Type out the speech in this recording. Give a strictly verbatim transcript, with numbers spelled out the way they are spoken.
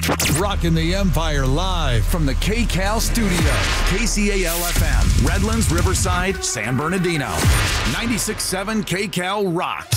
Rocking the Empire live from the K C A L studio. K C A L F M, Redlands, Riverside, San Bernardino. ninety-six point seven K C A L rocks.